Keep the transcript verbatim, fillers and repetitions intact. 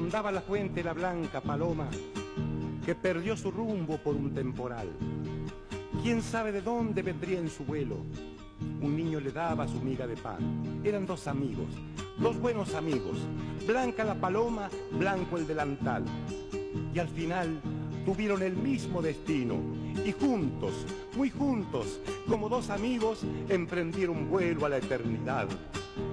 rondaba la fuente la blanca paloma que perdió su rumbo por un temporal. ¿Quién sabe de dónde vendría en su vuelo? Un niño le daba su miga de pan. Eran dos amigos, dos buenos amigos. Blanca la paloma, blanco el delantal. Y al final tuvieron el mismo destino. Y juntos, muy juntos, como dos amigos, emprendieron vuelo a la eternidad.